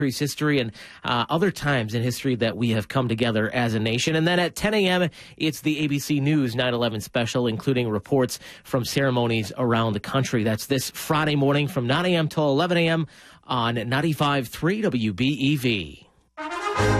history and other times in history that we have come together as a nation. And then at 10 a.m., it's the ABC News 9/11 special, including reports from ceremonies around the country. That's this Friday morning from 9 a.m. till 11 a.m. on 95.3 WBEV.